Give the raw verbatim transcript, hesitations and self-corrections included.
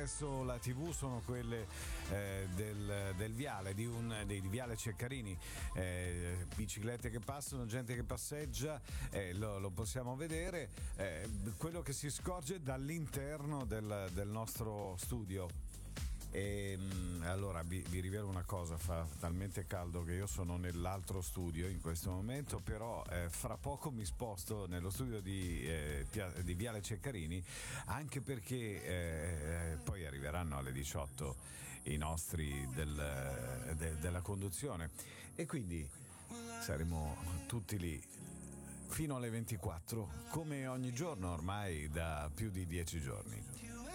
attraverso la tivù sono quelle eh, del, del Viale, di un, di Viale Ceccarini, eh, biciclette che passano, gente che passeggia, eh, lo, lo possiamo vedere, eh, quello che si scorge dall'interno del, del nostro studio. E allora vi, vi rivelo una cosa, fa talmente caldo che io sono nell'altro studio in questo momento, però eh, fra poco mi sposto nello studio di, eh, di Viale Ceccarini, anche perché eh, poi arriveranno alle diciotto i nostri del, de, della conduzione e quindi saremo tutti lì fino alle ventiquattro, come ogni giorno ormai da più di dieci giorni.